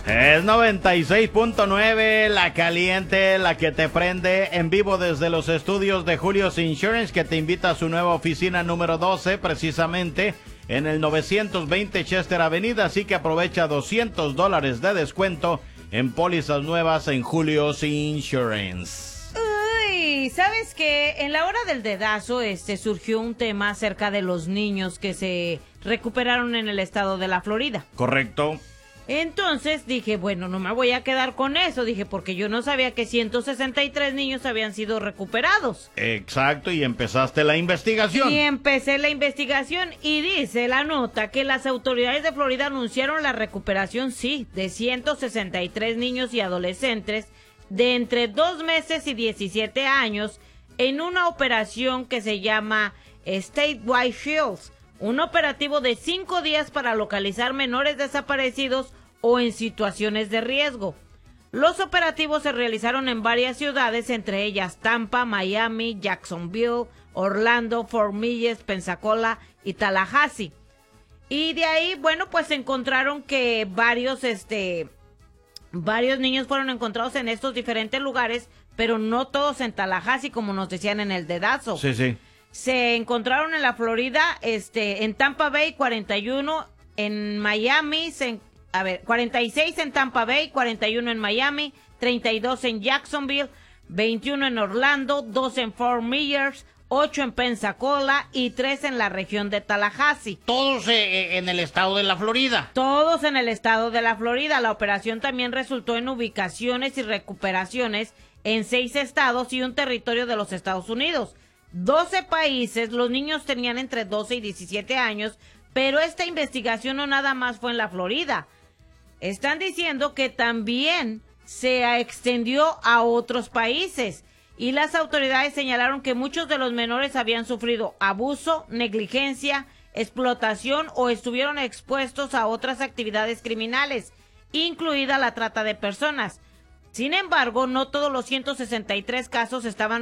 Es 96.9, la caliente, la que te prende, en vivo desde los estudios de Julio's Insurance, que te invita a su nueva oficina número 12, precisamente en el 920 Chester Avenida, así que aprovecha $200 de descuento en pólizas nuevas en Julio's Insurance. Uy, ¿sabes qué? En la hora del dedazo surgió un tema acerca de los niños que se recuperaron en el estado de la Florida. Correcto. Entonces dije, bueno, no me voy a quedar con eso, dije, porque yo no sabía que 163 niños habían sido recuperados. Exacto, y empezaste la investigación. Y empecé la investigación y dice la nota que las autoridades de Florida anunciaron la recuperación, sí, de 163 niños y adolescentes de entre 2 meses y 17 años en una operación que se llama Statewide Shields. Un operativo de 5 días para localizar menores desaparecidos o en situaciones de riesgo. Los operativos se realizaron en varias ciudades, entre ellas Tampa, Miami, Jacksonville, Orlando, Fort Myers, Pensacola y Tallahassee. Y de ahí, bueno, pues encontraron que varios niños fueron encontrados en estos diferentes lugares, pero no todos en Tallahassee, como nos decían en el dedazo. Sí, sí. Se encontraron en la Florida, en Tampa Bay, 41 en Miami, 46 en Tampa Bay, 41 en Miami, 32 en Jacksonville, 21 en Orlando, 2 en Fort Myers, 8 en Pensacola y 3 en la región de Tallahassee. Todos en el estado de la Florida. Todos en el estado de la Florida. La operación también resultó en ubicaciones y recuperaciones en 6 estados y un territorio de los Estados Unidos. 12 países, los niños tenían entre 12 y 17 años, pero esta investigación no nada más fue en la Florida. Están diciendo que también se extendió a otros países y las autoridades señalaron que muchos de los menores habían sufrido abuso, negligencia, explotación o estuvieron expuestos a otras actividades criminales, incluida la trata de personas. Sin embargo, no todos los 163 casos estaban